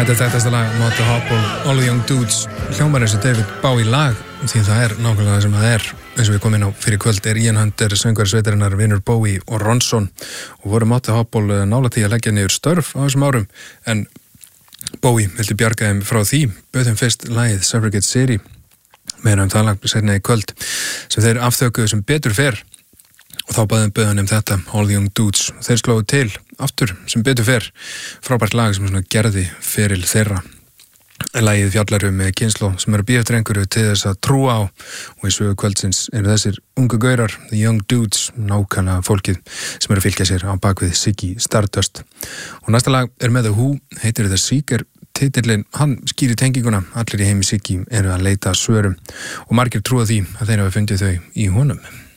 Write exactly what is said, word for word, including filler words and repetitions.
Þetta er þekktasta lag, Mott the Hoople, All the Young Dudes, hljómar eins og David Bowie lag, því það er nákvæmlega það sem það er, eins og við komum inn á fyrir kvöld, er Ian Hunter, söngvari sveitarinnar, vinur Bowie og Ronson, og voru Mott the Hoople nálægt því að leggja niður störf á þessum árum, en Bowie vildi bjarga þeim frá því, bauð þeim fyrst lagið Suffragette City, meira um það lag seinna í kvöld, sem þeir afþökuðu sem betur fer, og þá bæðum bauðan um þetta, All the Young Dudes. Þeir slóðu til aftur sem betur fer, frábært lag sem svona gerði feril þeirra. Lagið fjallar um kynslóð sem eru að bíða eftir einhverju til þess að trúa á, og í sögu kvöldsins eru þessir ungu gaurar, the young dudes, nákvæmlega fólkið sem eru að fylgja sér á bakvið Ziggy Stardust. Og næsta lag er með The Who, heitir The Seeker. Titillinn, hann skýrir tenginguna, allir í heimi Ziggy eru að leita að svörum og margir trúa því að þeir hafa fundið þau í honum.